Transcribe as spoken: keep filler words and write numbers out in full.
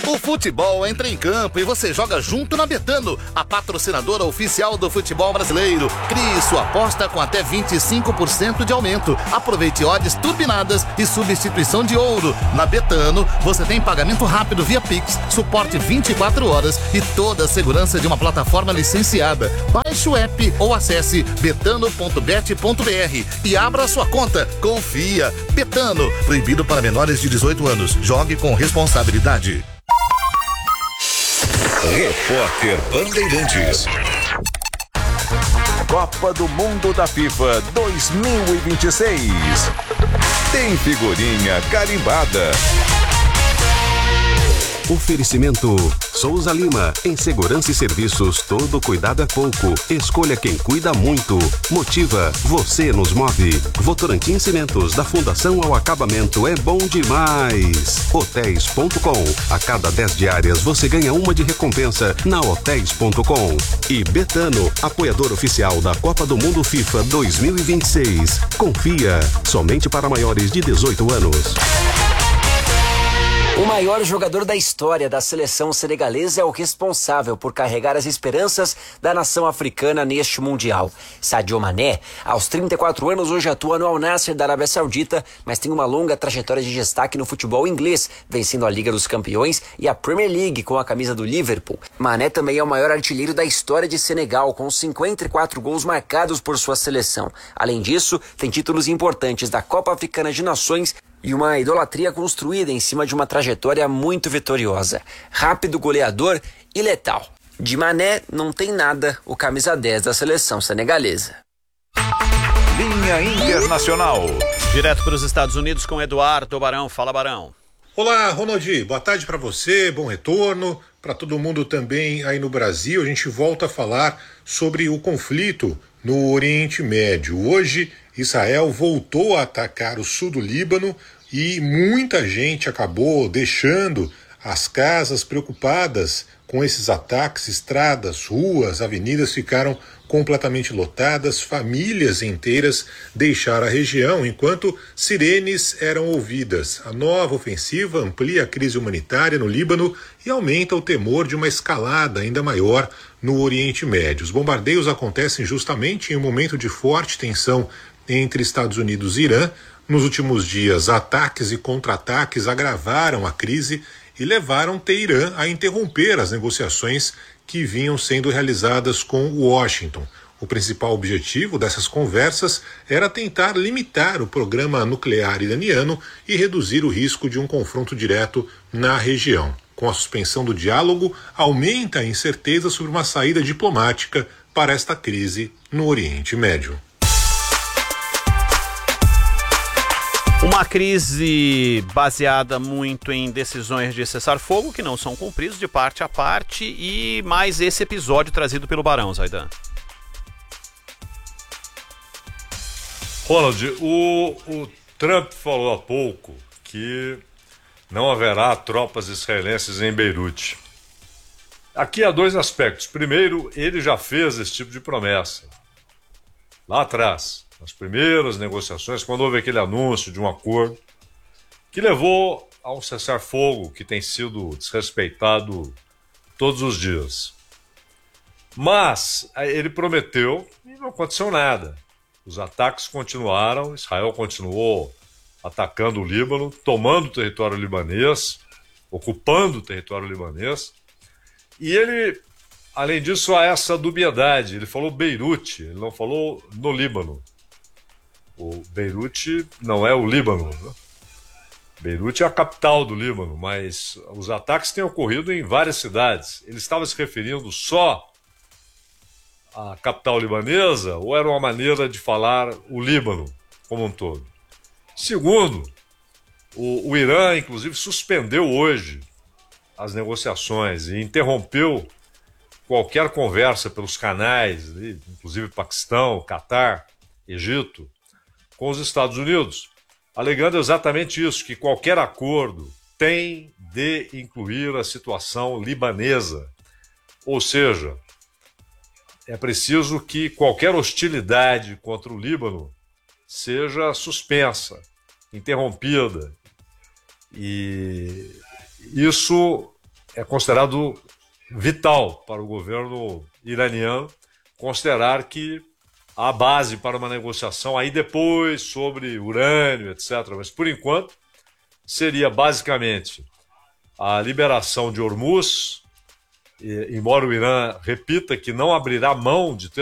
O futebol entra em campo e você joga junto na Betano, a patrocinadora oficial do futebol brasileiro. Crie sua aposta com até vinte e cinco por cento de aumento. Aproveite odds turbinadas e substituição de ouro. Na Betano, você tem pagamento rápido via Pix, suporte vinte e quatro horas e toda a segurança de uma plataforma licenciada. Baixe o app ou acesse betano ponto bet ponto br e abra a sua conta. Confia. Betano, proibido para menores de dezoito anos. Jogue com responsabilidade. Repórter Bandeirantes. Copa do Mundo da FIFA dois mil e vinte e seis. Tem figurinha carimbada. Oferecimento Souza Lima, em segurança e serviços, todo cuidado é pouco. Escolha quem cuida muito. Motiva, você nos move. Votorantim Cimentos, da fundação ao acabamento, é bom demais. Hotéis ponto com, a cada dez diárias você ganha uma de recompensa na hotéis ponto com. E Betano, apoiador oficial da Copa do Mundo FIFA dois mil e vinte e seis. Confia, somente para maiores de dezoito anos. O maior jogador da história da seleção senegalesa é o responsável por carregar as esperanças da nação africana neste Mundial. Sadio Mané, aos trinta e quatro anos, hoje atua no Al Nassr da Arábia Saudita, mas tem uma longa trajetória de destaque no futebol inglês, vencendo a Liga dos Campeões e a Premier League com a camisa do Liverpool. Mané também é o maior artilheiro da história de Senegal, com cinquenta e quatro gols marcados por sua seleção. Além disso, tem títulos importantes da Copa Africana de Nações e uma idolatria construída em cima de uma trajetória muito vitoriosa. Rápido, goleador e letal. De Mané não tem nada o camisa dez da seleção senegalesa. Linha Internacional. Direto para os Estados Unidos com Eduardo Barão. Fala, Barão. Olá, Ronaldi. Boa tarde para você, bom retorno. Para todo mundo também aí no Brasil. A gente volta a falar sobre o conflito no Oriente Médio. Hoje, Israel voltou a atacar o sul do Líbano e muita gente acabou deixando as casas preocupadas com esses ataques. Estradas, ruas, avenidas ficaram completamente lotadas, famílias inteiras deixaram a região enquanto sirenes eram ouvidas. A nova ofensiva amplia a crise humanitária no Líbano e aumenta o temor de uma escalada ainda maior no Oriente Médio. Os bombardeios acontecem justamente em um momento de forte tensão entre Estados Unidos e Irã. Nos últimos dias, ataques e contra-ataques agravaram a crise e levaram Teherã a interromper as negociações que vinham sendo realizadas com Washington. O principal objetivo dessas conversas era tentar limitar o programa nuclear iraniano e reduzir o risco de um confronto direto na região. Com a suspensão do diálogo, aumenta a incerteza sobre uma saída diplomática para esta crise no Oriente Médio. Uma crise baseada muito em decisões de cessar-fogo que não são cumpridas de parte a parte, e mais esse episódio trazido pelo Barão, Zaidan. Ronald, o, o Trump falou há pouco que não haverá tropas israelenses em Beirute. Aqui há dois aspectos. Primeiro, ele já fez esse tipo de promessa lá atrás, nas primeiras negociações, quando houve aquele anúncio de um acordo que levou a um cessar-fogo que tem sido desrespeitado todos os dias. Mas ele prometeu e não aconteceu nada. Os ataques continuaram, Israel continuou atacando o Líbano, tomando o território libanês, ocupando o território libanês, e ele, além disso, há essa dubiedade. Ele falou Beirute, ele não falou no Líbano. O Beirute não é o Líbano, né? Beirute é a capital do Líbano, mas os ataques têm ocorrido em várias cidades. Ele estava se referindo só à capital libanesa ou era uma maneira de falar o Líbano como um todo? Segundo, o, o Irã, inclusive, suspendeu hoje as negociações e interrompeu qualquer conversa pelos canais, inclusive Paquistão, Catar, Egito, com os Estados Unidos, alegando exatamente isso, que qualquer acordo tem de incluir a situação libanesa. Ou seja, é preciso que qualquer hostilidade contra o Líbano seja suspensa, interrompida. E isso é considerado vital para o governo iraniano considerar que há base para uma negociação aí depois sobre urânio, etcétera. Mas, por enquanto, seria basicamente a liberação de Hormuz, e, embora o Irã repita que não abrirá mão de ter